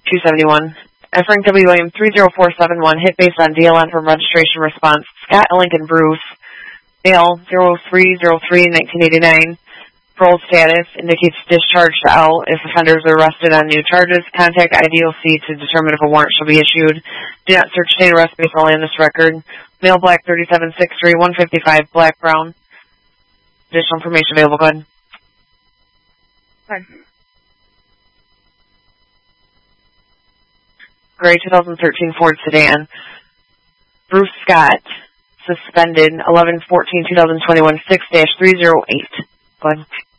271. Frank W. Williams 30471, hit based on DLN from registration response. Scott Lincoln Bruce, male 03/03/1989. Parole status indicates discharge to L. If offenders are arrested on new charges, contact IDOC to determine if a warrant shall be issued. Do not search chain arrest based only on this record. Male black 3763, 155, black brown. Additional information available. Go ahead. Fine. Gray 2013 Ford sedan. Bruce Scott, suspended 11/14/2021, 6-308. Go ahead.